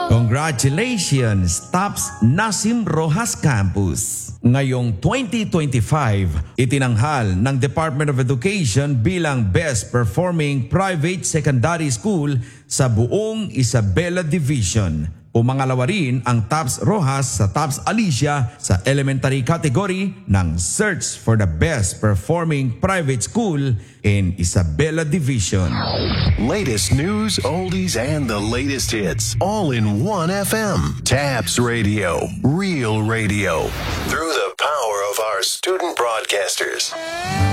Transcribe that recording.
Congratulations, TAPS Nasim Rojas Campus! Ngayong 2025, itinanghal ng Department of Education bilang Best Performing Private Secondary School sa buong Isabela Division. Pumangalawa rin ang TAPS Rojas sa TAPS Alicia sa elementary category ng Search for the Best Performing Private School in Isabela Division. Latest news, oldies, and the latest hits all in one FM. TAPS Radio, real radio. Through the power of our student broadcasters.